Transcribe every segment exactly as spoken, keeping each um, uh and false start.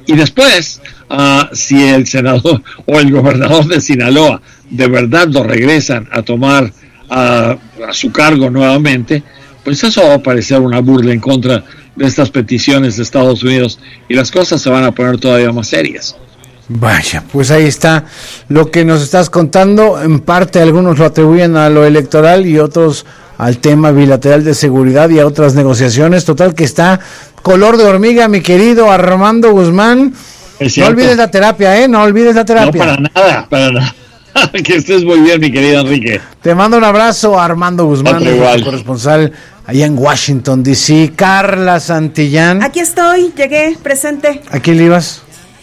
Y después, uh, si el senador o el gobernador de Sinaloa de verdad lo regresan a tomar uh, a su cargo nuevamente, pues eso va a parecer una burla en contra de estas peticiones de Estados Unidos y las cosas se van a poner todavía más serias. Vaya, pues ahí está lo que nos estás contando. En parte algunos lo atribuyen a lo electoral y otros al tema bilateral de seguridad y a otras negociaciones. Total que está color de hormiga, mi querido Armando Guzmán. No olvides la terapia, ¿eh? No olvides la terapia. No, para nada, para nada. Que estés muy bien, mi querido Enrique. Te mando un abrazo, Armando Guzmán, corresponsal allá en Washington, D C Carla Santillán. Aquí estoy, llegué, presente. ¿A quién le ibas?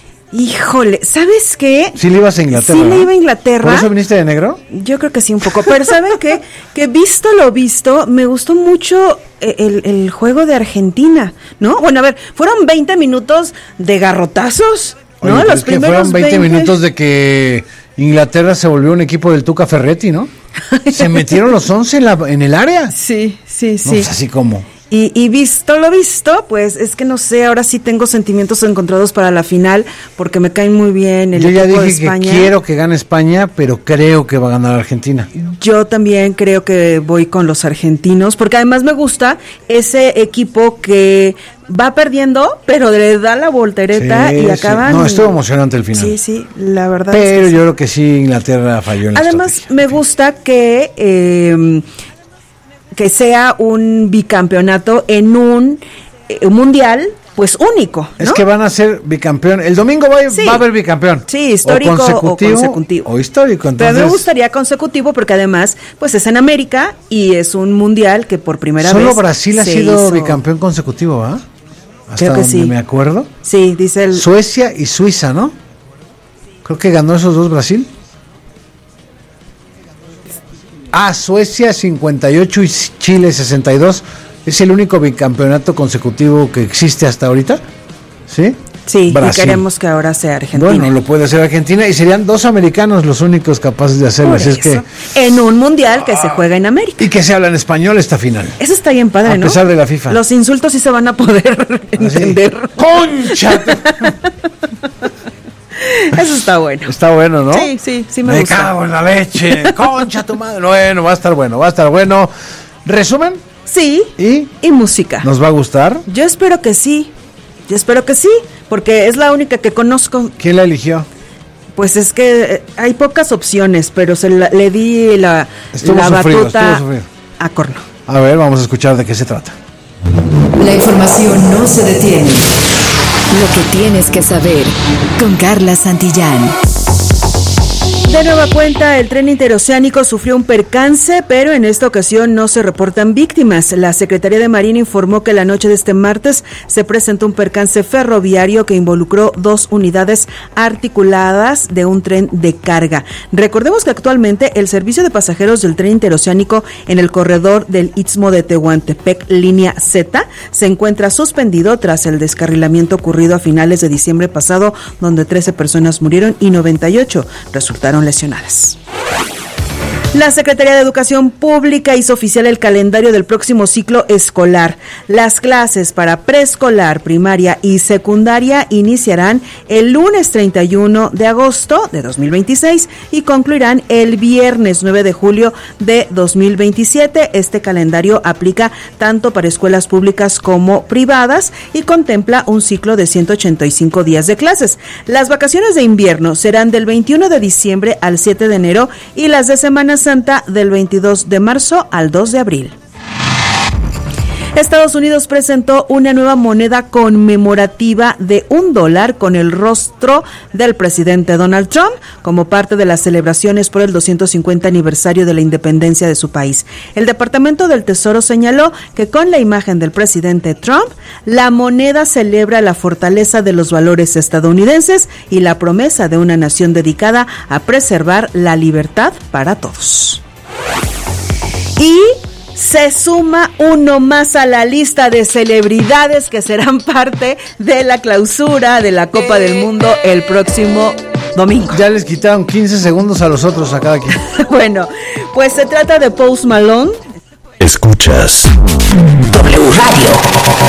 Híjole, ¿sabes qué? Sí le ibas a Inglaterra. Sí le iba a Inglaterra. ¿Por eso viniste de negro? Yo creo que sí, un poco. Pero ¿saben qué? Que visto lo visto, me gustó mucho el, el juego de Argentina, ¿no? Bueno, a ver, fueron veinte minutos de garrotazos, ¿no? Oye, Los es que primeros fueron veinte, veinte minutos de que Inglaterra se volvió un equipo del Tuca Ferretti, ¿no? Se metieron los once en, la, en el área. Sí, sí, sí. No, pues así como... Y, y visto lo visto, pues es que no sé, ahora sí tengo sentimientos encontrados para la final, porque me caen muy bien el Yo ya equipo de dije España. que quiero que gane España, pero creo que va a ganar Argentina. Yo también creo que voy con los argentinos, porque además me gusta ese equipo que va perdiendo, pero le da la voltereta Sí, y sí. acaban. No, estuvo emocionante el final. Sí, sí, la verdad. Pero es que yo sí. creo que sí, Inglaterra falló en la Además, estrategia. me gusta que eh, que sea un bicampeonato en un eh, mundial, pues único, ¿no? Es que van a ser bicampeón. El domingo va, Sí. va a haber bicampeón. Sí, histórico o consecutivo. o consecutivo. O histórico, entonces. Pero me gustaría consecutivo porque además, pues es en América y es un mundial que por primera Solo vez Brasil ha se sido hizo. bicampeón consecutivo, ¿ah? Hasta Creo que donde sí. me acuerdo. Sí, dice el... Suecia y Suiza, ¿no? Creo que ganó esos dos Brasil. Ah, Suecia cincuenta y ocho y Chile sesenta y dos. Es el único bicampeonato consecutivo que existe hasta ahorita. ¿Sí? Sí, Brasil. y queremos que ahora sea Argentina. Bueno, lo puede hacer Argentina y serían dos americanos los únicos capaces de hacerlo. Por Así es eso. que... En un mundial que se juega en América. Y que se habla en español esta final. Eso está bien padre, A ¿no? pesar de la FIFA. Los insultos sí se van a poder entender. ¡Concha! Eso está bueno. Está bueno, ¿no? Sí, sí, sí me, Me gusta. cago en la leche. Concha tu madre. Bueno, va a estar bueno, va a estar bueno. ¿Resumen? Sí. ¿Y? Y música. ¿Nos va a gustar? Yo espero que sí. Yo espero que sí, porque es la única que conozco. ¿Quién la eligió? Pues es que eh, hay pocas opciones, pero se la, le di la, Estuvo la sufrido, batuta estuvo sufrido. a Corno. A ver, vamos a escuchar de qué se trata. La información no se detiene. Lo que tienes que saber con Carla Santillán. De nueva cuenta, el tren interoceánico sufrió un percance, pero en esta ocasión no se reportan víctimas. La Secretaría de Marina informó que la noche de este martes se presentó un percance ferroviario que involucró dos unidades articuladas de un tren de carga. Recordemos que actualmente el servicio de pasajeros del tren interoceánico en el corredor del Istmo de Tehuantepec, línea Z, se encuentra suspendido tras el descarrilamiento ocurrido a finales de diciembre pasado, donde trece personas murieron y noventa y ocho resultaron lesionadas. La Secretaría de Educación Pública hizo oficial el calendario del próximo ciclo escolar. Las clases para preescolar, primaria y secundaria iniciarán el lunes treinta y uno de agosto de dos mil veintiséis y concluirán el viernes nueve de julio de dos mil veintisiete. Este calendario aplica tanto para escuelas públicas como privadas y contempla un ciclo de ciento ochenta y cinco días de clases. Las vacaciones de invierno serán del veintiuno de diciembre al siete de enero y las de Semana Santa del veintidós de marzo al dos de abril. Estados Unidos presentó una nueva moneda conmemorativa de un dólar con el rostro del presidente Donald Trump como parte de las celebraciones por el doscientos cincuenta aniversario de la independencia de su país. El Departamento del Tesoro señaló que con la imagen del presidente Trump, la moneda celebra la fortaleza de los valores estadounidenses y la promesa de una nación dedicada a preservar la libertad para todos. Y se suma uno más a la lista de celebridades que serán parte de la clausura de la Copa del Mundo el próximo domingo. Ya les quitaron quince segundos a los otros, a cada quien. Bueno, pues se trata de Post Malone. Escuchas W Radio.